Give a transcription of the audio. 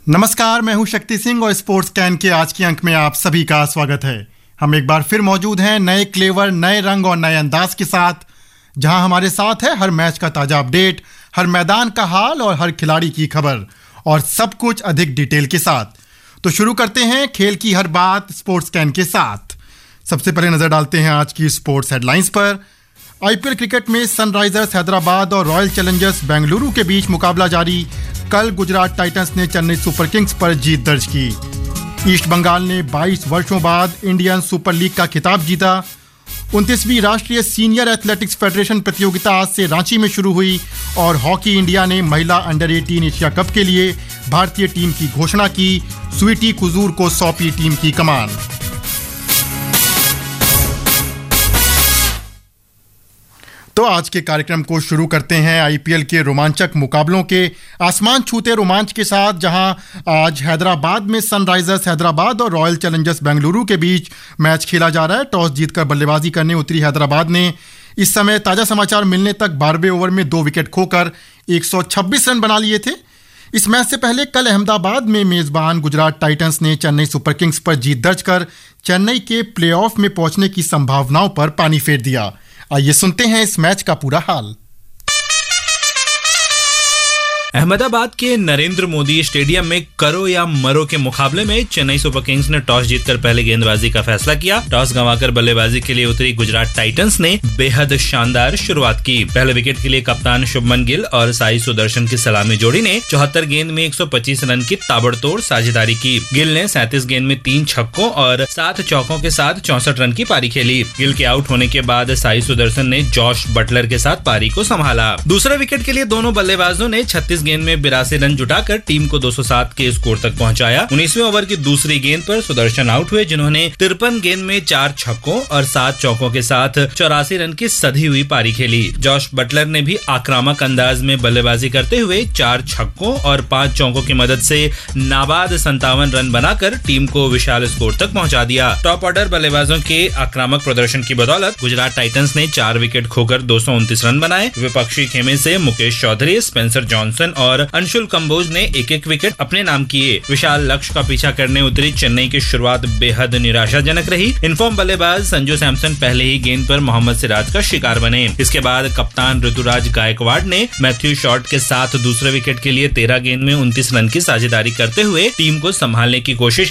नमस्कार, मैं हूं शक्ति सिंह और स्पोर्ट्स कैन के आज के अंक में आप सभी का स्वागत है। हम एक बार फिर मौजूद हैं नए क्लेवर, नए रंग और नए अंदाज के साथ, जहां हमारे साथ है हर मैच का ताजा अपडेट, हर मैदान का हाल और हर खिलाड़ी की खबर, और सब कुछ अधिक डिटेल के साथ। तो शुरू करते हैं खेल की हर बात स्पोर्ट्स कैन के साथ। सबसे पहले नजर डालते हैं आज की स्पोर्ट्स हेडलाइंस पर। आईपीएल क्रिकेट में सनराइजर्स हैदराबाद और रॉयल चैलेंजर्स बेंगलुरु के बीच मुकाबला जारी। कल गुजरात टाइटंस ने चेन्नई सुपर किंग्स पर जीत दर्ज की। ईस्ट बंगाल ने 22 वर्षों बाद इंडियन सुपर लीग का खिताब जीता। 29वीं राष्ट्रीय सीनियर एथलेटिक्स फेडरेशन प्रतियोगिता आज से रांची में शुरू हुई और हॉकी इंडिया ने महिला अंडर 18 एशिया कप के लिए भारतीय टीम की घोषणा की। स्वीटी कुजूर को सौंपी टीम की कमान। तो आज के कार्यक्रम को शुरू करते हैं आईपीएल के रोमांचक मुकाबलों के आसमान छूते रोमांच के साथ, जहां आज हैदराबाद में सनराइजर्स हैदराबाद और रॉयल चैलेंजर्स बेंगलुरु के बीच मैच खेला जा रहा है। टॉस जीतकर बल्लेबाजी करने उतरी हैदराबाद ने इस समय ताजा समाचार मिलने तक 12वें ओवर में 2 विकेट खोकर 126 रन बना लिए थे। इस मैच से पहले कल अहमदाबाद में मेजबान गुजरात टाइटंस ने चेन्नई सुपर किंग्स पर जीत दर्ज कर चेन्नई के प्लेऑफ में पहुंचने की संभावनाओं पर पानी फेर दिया। आइए सुनते हैं इस मैच का पूरा हाल। अहमदाबाद के नरेंद्र मोदी स्टेडियम में करो या मरो के मुकाबले में चेन्नई सुपर किंग्स ने टॉस जीतकर पहले गेंदबाजी का फैसला किया। टॉस गंवाकर बल्लेबाजी के लिए उतरी गुजरात टाइटंस ने बेहद शानदार शुरुआत की। पहले विकेट के लिए कप्तान शुभमन गिल और साई सुदर्शन की सलामी जोड़ी ने 74 गेंद में 125 रन की ताबड़तोड़ साझेदारी की। गिल ने 37 गेंद में 3 छक्कों और 7 चौकों के साथ 64 रन की पारी खेली। गिल के आउट होने के बाद साई सुदर्शन ने जॉश बटलर के साथ पारी को संभाला। दूसरे विकेट के लिए दोनों बल्लेबाजों ने 36 गेंद में 82 रन जुटाकर टीम को 207 के स्कोर तक पहुंचाया। 19वें ओवर की दूसरी गेंद पर सुदर्शन आउट हुए, जिन्होंने 53 गेंद में 4 छक्कों और 7 चौकों के साथ 84 रन की सधी हुई पारी खेली। जॉश बटलर ने भी आक्रामक अंदाज में बल्लेबाजी करते हुए 4 छक्कों और 5 चौकों की मदद से नाबाद 57 रन बनाकर टीम को विशाल स्कोर तक पहुंचा दिया। टॉप ऑर्डर बल्लेबाजों के आक्रामक प्रदर्शन की बदौलत गुजरात टाइटंस ने 4 विकेट खोकर 229 रन बनाए। विपक्षी खेमे से मुकेश चौधरी, स्पेंसर जॉनसन और अंशुल कंबोज ने एक विकेट अपने नाम किए। विशाल लक्ष्य का पीछा करने उतरी चेन्नई की शुरुआत बेहद निराशाजनक रही। इनफॉर्म बल्लेबाज संजू सैमसन पहले ही गेंद पर मोहम्मद सिराज का शिकार बने। इसके बाद कप्तान ऋतुराज गायकवाड़ ने मैथ्यू शॉर्ट के साथ दूसरे विकेट के लिए 13 गेंद में 29 रन की साझेदारी करते हुए टीम को संभालने की कोशिश